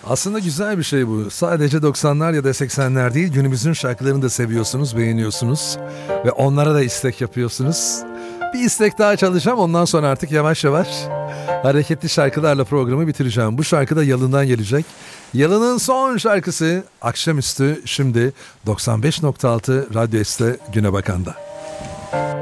Aslında güzel bir şey bu. Sadece 90'lar ya da 80'ler değil, günümüzün şarkılarını da seviyorsunuz, beğeniyorsunuz. Ve onlara da istek yapıyorsunuz. Bir istek daha çalacağım, ondan sonra artık yavaş yavaş hareketli şarkılarla programı bitireceğim. Bu şarkı da Yalın'dan gelecek. Yalın'ın son şarkısı akşamüstü, şimdi 95.6 Radyo S'te Güne Bakan'da.